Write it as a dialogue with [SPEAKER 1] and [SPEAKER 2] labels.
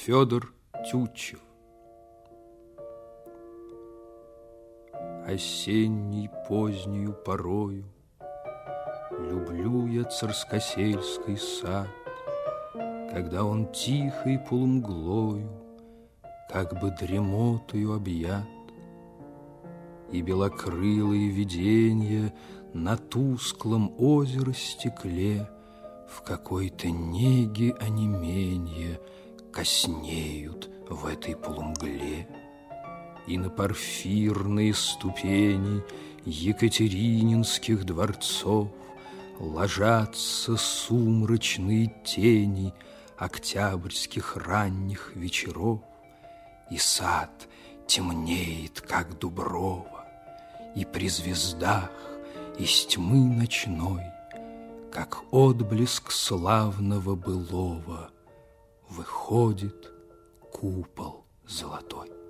[SPEAKER 1] Федор Тютчев. Осенней позднею порою люблю я Царскосельский сад, когда он тихой полумглою, как бы дремотою объят, и белокрылые виденья на тусклом озеро стекле в какой-то неге онеменья коснеют в этой полумгле. И на порфирные ступени екатерининских дворцов ложатся сумрачные тени октябрьских ранних вечеров, и сад темнеет, как дуброва, и при звездах из тьмы ночной, как отблеск славного былого, выходит купол золотой.